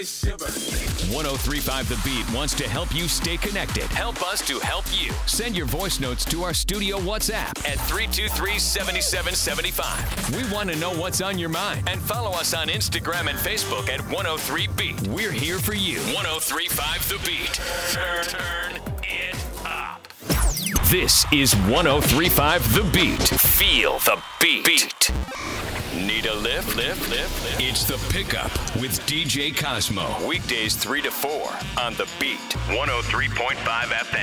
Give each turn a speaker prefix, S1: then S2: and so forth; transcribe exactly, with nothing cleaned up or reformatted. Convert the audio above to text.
S1: one oh three point five The Beat wants to help you stay connected. Help us to help you. Send your voice notes to our studio WhatsApp at three two three, seven seven seven five. We want to know what's on your mind. And follow us on Instagram and Facebook at one oh three Beat. We're here for you. one oh three point five The Beat. Turn, turn it up. This is one oh three point five The Beat. Feel the beat. beat. Need a lift? Lift, lift, lift. It's The Pickup with D J Cosmo. Weekdays three to four on The Beat. one oh three point five F M.